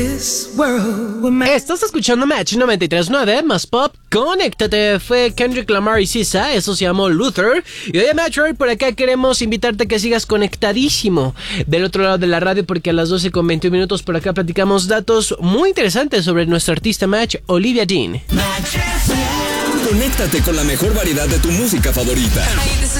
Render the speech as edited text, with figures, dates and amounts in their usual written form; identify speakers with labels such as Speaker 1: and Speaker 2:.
Speaker 1: Estás escuchando Match 93.9 más pop. Conéctate. Fue Kendrick Lamar y SZA. Eso se llamó Luther. Y hoy en Match Roy, por acá queremos invitarte a que sigas conectadísimo del otro lado de la radio, porque a las 12:21 por acá platicamos datos muy interesantes sobre nuestra artista Match, Olivia Dean.
Speaker 2: Conéctate con la mejor variedad de tu música favorita.
Speaker 3: Hey, this is